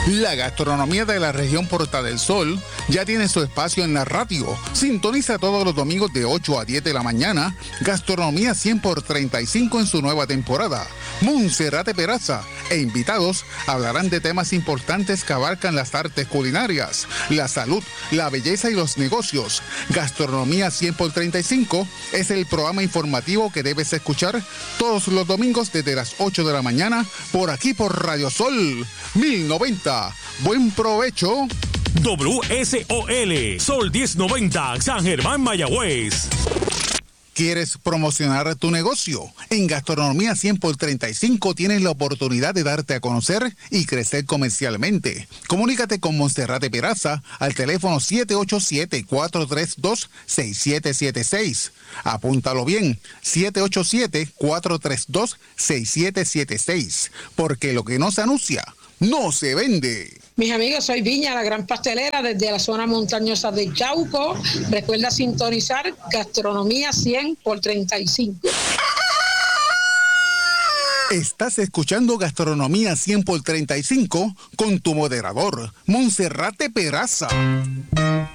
La gastronomía de la región Porta del Sol ya tiene su espacio en la radio. Sintoniza todos los domingos de 8 a 10 de la mañana. Gastronomía 100 por 35 en su nueva temporada. Monserrate Peraza e invitados hablarán de temas importantes que abarcan las artes culinarias, la salud, la belleza y los negocios. Gastronomía 100 por 35 es el programa informativo que debes escuchar todos los domingos desde las 8 de la mañana por aquí por Radio Sol 1090. Buen provecho. WSOL Sol 1090 San Germán, Mayagüez. ¿Quieres promocionar tu negocio? En Gastronomía 100 por 35 tienes la oportunidad de darte a conocer y crecer comercialmente. Comunícate con Monserrate Peraza al teléfono 787-432-6776. Apúntalo bien, 787-432-6776. Porque lo que no se anuncia, no se vende. Mis amigos, soy Viña, la gran pastelera desde la zona montañosa de Yauco. Recuerda sintonizar Gastronomía 100 por 35. Estás escuchando Gastronomía 100 por 35 con tu moderador, Monserrate Peraza.